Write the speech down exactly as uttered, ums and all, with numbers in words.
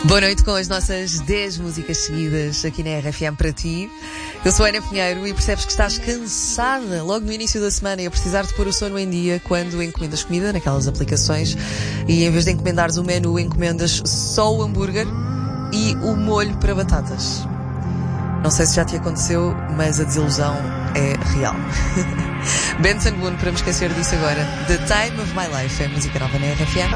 Boa noite com as nossas dez músicas seguidas aqui na R F M para ti. Eu sou a Ana Pinheiro e percebes que estás cansada logo no início da semana e a precisar de pôr o sono em dia quando encomendas comida naquelas aplicações e em vez de encomendares o menu, encomendas só o hambúrguer e o molho para batatas. Não sei se já te aconteceu, mas a desilusão é real. Benson Boone, para me esquecer disso agora. The Time of My Life é a música nova na R F M.